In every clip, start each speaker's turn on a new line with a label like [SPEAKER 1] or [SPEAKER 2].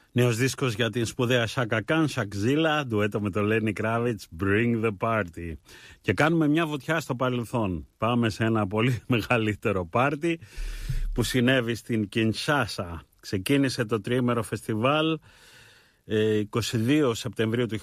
[SPEAKER 1] Νέος δίσκος για την σπουδαία Chaka Khan, Shakzilla, ντουέτο με το Lenny Kravitz, Bring the Party. Και κάνουμε μια βοτιά στο παρελθόν. Πάμε σε ένα πολύ μεγαλύτερο πάρτι που συνέβη στην Κινσάσα. Ξεκίνησε το τριήμερο φεστιβάλ 22 Σεπτεμβρίου του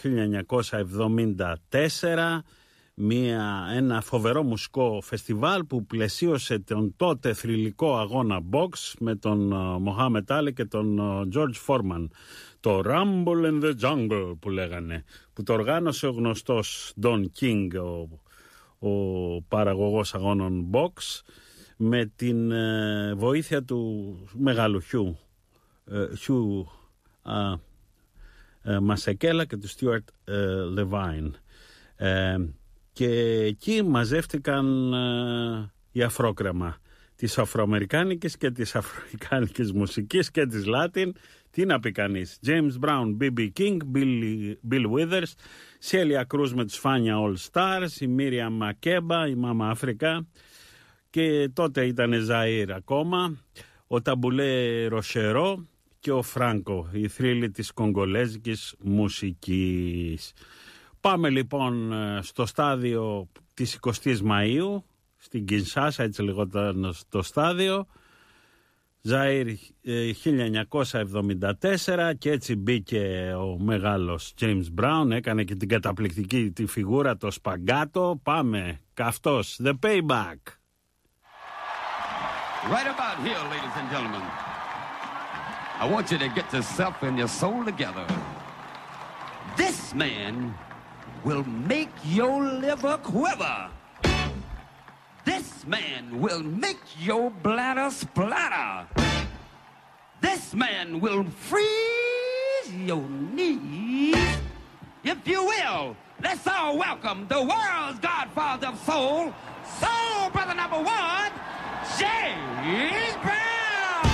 [SPEAKER 1] 1974, ένα φοβερό μουσικό φεστιβάλ που πλαισίωσε τον τότε θρυλικό αγώνα box με τον Mohammed Ali και τον George Foreman. Το Rumble in the Jungle που λέγανε, που το οργάνωσε ο γνωστός Don King, ο παραγωγός αγώνων box, με την βοήθεια του μεγάλου Hugh Μασεκέλα και του Stuart Levine. Και εκεί μαζεύτηκαν οι αφρόκρεμα της αφροαμερικάνικης και της αφροαμερικάνικης μουσικής και της Latin. Τι να πει κανείς? James Brown, B.B. King, Bill Withers, Celia Cruz με τους Fania All Stars, η Miriam Makeba, η Mama Africa, και τότε ήταν Ζαΐρ ακόμα, ο Ταμπουλέ Ροσερό και ο Φράνκο, οι θρύλοι της κογκολέζικης μουσικής. Πάμε λοιπόν στο στάδιο της 20ης Μαΐου, στην Κινσάσα, έτσι λεγόταν το στάδιο, Ζαΐρ 1974, και έτσι μπήκε ο μεγάλος James Brown, έκανε και την καταπληκτική τη φιγούρα, το σπαγκάτο. Πάμε, καυτός, The Payback.
[SPEAKER 2] Right about here, ladies and gentlemen, I want you to get yourself and your soul together. This man will make your liver quiver. This man will make your bladder splatter. This man will freeze your knees. If you will, let's all welcome the world's godfather of soul, soul brother number one, James Brown.